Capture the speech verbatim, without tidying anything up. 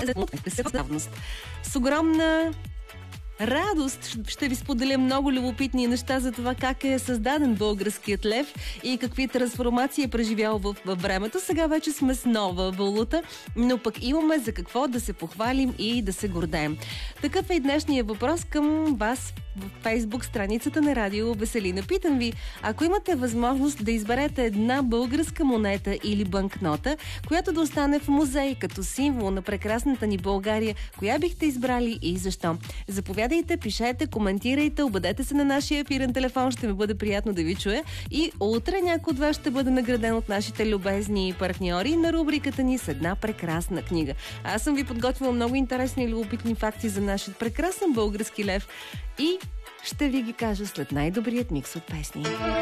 С огромна радост ще ви споделя много любопитни неща за това как е създаден българският лев и какви трансформации е преживял в, във времето. Сега вече сме с нова валута, но пък имаме за какво да се похвалим и да се гордеем. Такъв е и днешния въпрос към вас в Фейсбук страницата на Радио Веселина. Питам ви, ако имате възможност да изберете една българска монета или банкнота, която да остане в музей като символ на прекрасната ни България, коя бихте избрали и защо? Заповядайте, пишете, коментирайте, обадете се на нашия ефирен телефон, ще ми бъде приятно да ви чуя и утре някой от вас ще бъде награден от нашите любезни партньори на рубриката ни с една прекрасна книга. Аз съм ви подготвила много интересни и любопитни факти за нашия прекрасен български лев и ще ви ги кажа след най-добрият микс от песни.